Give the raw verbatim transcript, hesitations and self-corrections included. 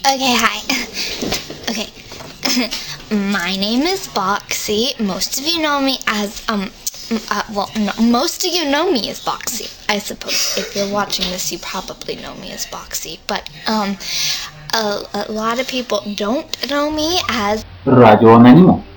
Okay, hi. Okay. My name is Boxy. Most of you know me as, um, uh, well, no, most of you know me as Boxy, I suppose. If you're watching this, you probably know me as Boxy. But, um, a, a lot of people don't know me as Радио Анониму.